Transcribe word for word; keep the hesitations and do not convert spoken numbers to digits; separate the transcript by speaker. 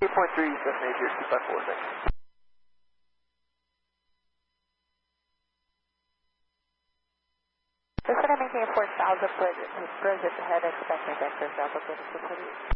Speaker 1: eight point three, seven eight zero two five four, thanks.
Speaker 2: This is going to maintain four thousand, present ahead, expecting vector Delta twenty-two forty-eight.